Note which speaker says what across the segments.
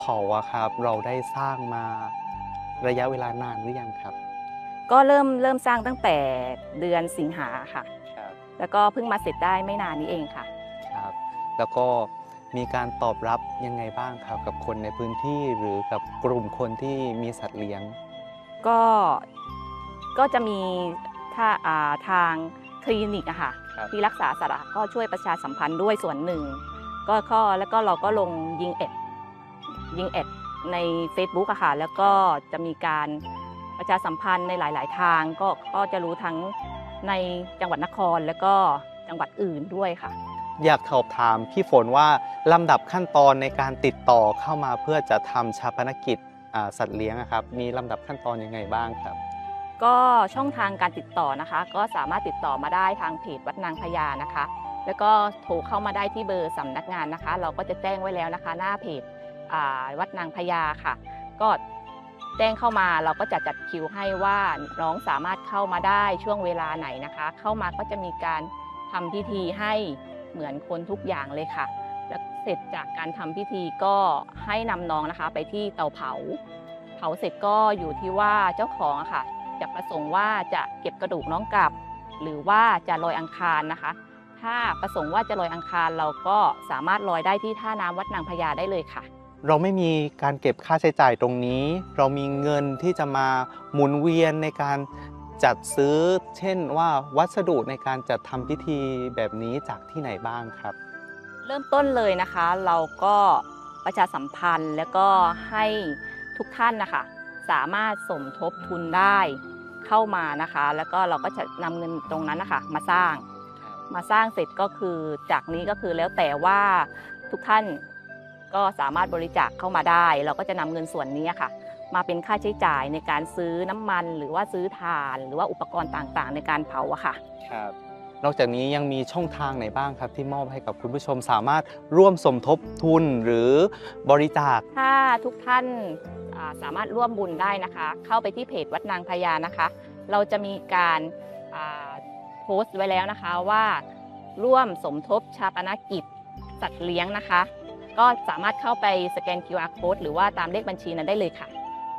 Speaker 1: เผาอะครับเราได้สร้างมาระยะเวลานานหรือยังครับ
Speaker 2: ก็เริ่มสร้างตั้งแต่เดือนสิงหาค่ะ
Speaker 1: ครับ
Speaker 2: แล้วก็เพิ่งมาเสร็จได้ไม่นานนี้เองค่ะ
Speaker 1: ครับแล้วก็มีการตอบรับยังไงบ้างครับกับคนในพื้นที่หรือกับกลุ่มคนที่มีสัตว์เลี้ยง
Speaker 2: ก็ก็จะมีถ้าทางคลินิกอะค่ะ
Speaker 1: ครับ
Speaker 2: ที่รักษาสัตว์อะก็ช่วยประชาสัมพันธ์ด้วยส่วนหนึ่งแล้วก็เราก็ลงยิงแอดในเฟซบุ๊กอะค่ะแล้วก็จะมีการประชาสัมพันธ์ในหลายๆทางก็จะรู้ทั้งในจังหวัดนครแล้วก็จังหวัดอื่นด้วยค่ะ
Speaker 1: อยากสอบถามพี่ฝนว่าลำดับขั้นตอนในการติดต่อเข้ามาเพื่อจะทำฌาปนกิจสัตว์เลี้ยงอะครับมีลำดับขั้นตอนยังไงบ้างครับ
Speaker 2: ก็ช่องทางการติดต่อนะคะก็สามารถติดต่อมาได้ทางเพจวัดนางพญานะคะแล้วก็โทรเข้ามาได้ที่เบอร์สำนักงานนะคะเราก็จะแจ้งไว้แล้วนะคะหน้าเพจวัดนางพญาค่ะก็แจ้งเข้ามาเราก็จะจัดคิวให้ว่าน้องสามารถเข้ามาได้ช่วงเวลาไหนนะคะเข้ามาก็จะมีการทำพิธีให้เหมือนคนทุกอย่างเลยค่ะแล้วเสร็จจากการทำพิธีก็ให้นำน้องนะคะไปที่เตาเผาเสร็จก็อยู่ที่ว่าเจ้าของอะค่ะ จะประสงค์ว่าจะเก็บกระดูกน้องกลับหรือว่าจะลอยอังคารนะคะ ถ้าประสงค์ว่าจะลอยอังคารเราก็สามารถลอยได้ที่ท่าน้ำวัดนางพญาได้เลยค่ะ
Speaker 1: เราไม่มีการเก็บค่าใช้จ่ายตรงนี้เรามีเงินที่จะมาหมุนเวียนในการจัดซื้อเช่นว่าวัสดุในการจัดทำพิธีแบบนี้จากที่ไหนบ้างครับ
Speaker 2: เริ่มต้นเลยนะคะเราก็ประชาสัมพันธ์แล้วก็ให้ทุกท่านนะคะสามารถสมทบทุนได้เข้ามานะคะแล้วก็เราก็จะนำเงินตรงนั้นนะคะมาสร้างเสร็จก็คือจากนี้ก็คือแล้วแต่ว่าทุกท่านก็สามารถบริจาคเข้ามาได้เราก็จะนำเงินส่วนนี้ค่ะมาเป็นค่าใช้จ่ายในการซื้อน้ำมันหรือว่าซื้อถ่านหรือว่าอุปกรณ์ต่างๆในการเผาอะค่ะ
Speaker 1: ครับนอกจากนี้ยังมีช่องทางไหนบ้างครับที่มอบให้กับคุณผู้ชมสามารถร่วมสมทบทุนหรือบริจาค
Speaker 2: ถ้าทุกท่านสามารถร่วมบุญได้นะคะเข้าไปที่เพจวัดนางพญานะคะเราจะมีการอ่าโพสต์ไว้แล้วนะคะว่าร่วมสมทบชาปนกิจสัตว์เลี้ยงนะคะก็สามารถเข้าไปสแกน QR Code หรือว่าตามเลขบัญชีนั้นได้เลยค่ะ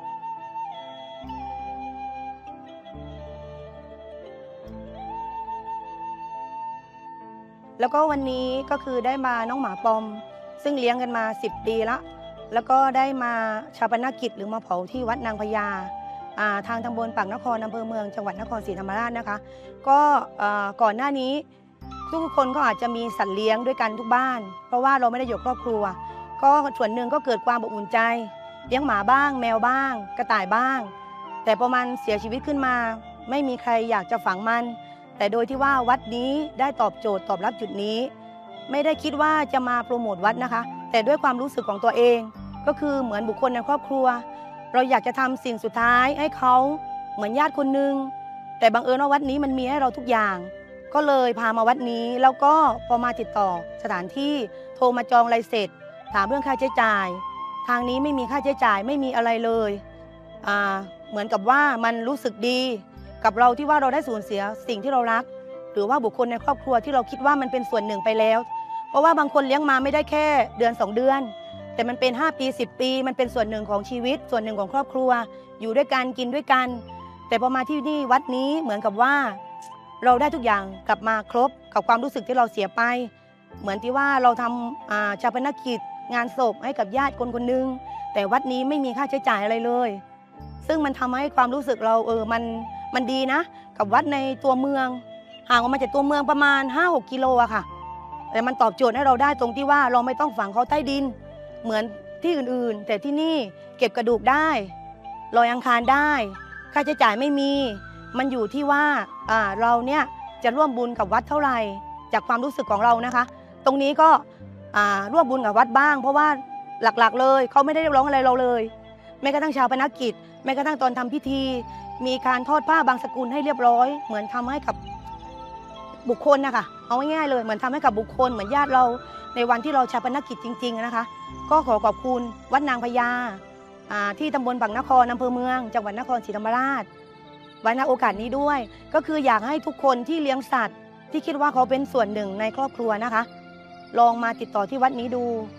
Speaker 3: แล้วก็วันนี้ก็คือได้มาน้องหมาปอมซึ่งเลี้ยงกันมา10 ปีแล้วก็ได้มาฌาปนกิจหรือมาเผาที่วัดนางพญาทางตำบลปากนครอำเภอเมืองจังหวัดนครศรีธรรมราชนะคะก็ก่อนหน้านี้ทุกคนก็อาจจะมีสัตว์เลี้ยงด้วยกันทุกบ้านเพราะว่าเราไม่ได้อยู่ครอบครัวก็ส่วนหนึ่งก็เกิดความอบอุ่นใจเลี้ยงหมาบ้างแมวบ้างกระต่ายบ้างแต่พอมันเสียชีวิตขึ้นมาไม่มีใครอยากจะฝังมันแต่โดยที่ว่าวัดนี้ได้ตอบโจทย์ตอบรับจุดนี้ไม่ได้คิดว่าจะมาโปรโมทวัดนะคะแต่ด้วยความรู้สึกของตัวเองก็คือเหมือนบุคคลในครอบครัวเราอยากจะทำสิ่งสุดท้ายให้เขาเหมือนญาติคนหนึ่งแต่บังเอิญว่าวัดนี้มันมีให้เราทุกอย่างก็เลยพามาวัดนี้แล้วก็พอมาติดต่อสถานที่โทรมาจองอะไรเสร็จถามเรื่องค่าใช้จ่ายทางนี้ไม่มีค่าใช้จ่ายไม่มีอะไรเลยเหมือนกับว่ามันรู้สึกดีกับเราที่ว่าเราได้สูญเสียสิ่งที่เรารักหรือว่าบุคคลในครอบครัวที่เราคิดว่ามันเป็นส่วนหนึ่งไปแล้วเพราะว่าบางคนเลี้ยงมาไม่ได้แค่เดือน2 เดือนแต่มันเป็น5 ปี10 ปีมันเป็นส่วนหนึ่งของชีวิตส่วนหนึ่งของครอบครัวอยู่ด้วยกันกินด้วยกันแต่พอมาที่นี่วัดนี้เหมือนกับว่าเราได้ทุกอย่างกลับมาครบกับความรู้สึกที่เราเสียไปเหมือนที่ว่าเราทำฌาปนกิจงานศพให้กับญาติคนคนหนึ่งแต่วัดนี้ไม่มีค่าใช้จ่ายอะไรเลยซึ่งมันทำให้ความรู้สึกเรามันดีนะกับวัดในตัวเมืองห่างออกมาจากตัวเมืองประมาณ 5-6 กิโลอะค่ะแต่มันตอบโจทย์ให้เราได้ตรงที่ว่าเราไม่ต้องฝังเขาใต้ดินเหมือนที่อื่นๆแต่ที่นี่เก็บกระดูกได้ลอยอังคารได้ค่าใช้จ่ายไม่มีมันอยู่ที่ว่าเราเนี่ยจะร่วมบุญกับวัดเท่าไหร่จากความรู้สึกของเรานะคะตรงนี้ก็ร่วมบุญกับวัดบ้างเพราะว่าหลักๆเลยเขาไม่ได้เรียกร้องอะไรเราเลยแม้กระทั่งชาปนกิจแม้กระทั่งตอนทำพิธีมีการทอดผ้าบางสกุลให้เรียบร้อยเหมือนทำให้กับบุคคลนะคะเอาง่ายๆเลยเหมือนทำให้กับบุคคลเหมือนญาติเราในวันที่เราชาปนกิจจริงๆนะคะก็ขอขอบคุณวัดนางพญาที่ตำบลปากนครอำเภอเมืองจังหวัดนครศรีธรรมราชไว้ณโอกาสนี้ด้วยก็คืออยากให้ทุกคนที่เลี้ยงสัตว์ที่คิดว่าเขาเป็นส่วนหนึ่งในครอบครัวนะคะลองมาติดต่อที่วัดนี้ดู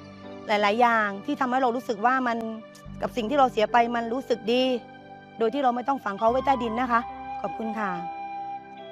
Speaker 3: หลาย ๆ อย่างที่ทำให้เรารู้สึกว่ามันกับสิ่งที่เราเสียไปมันรู้สึกดี โดยที่เราไม่ต้องฝังเขาไว้ใต้ดินนะคะ ขอบคุณค่ะ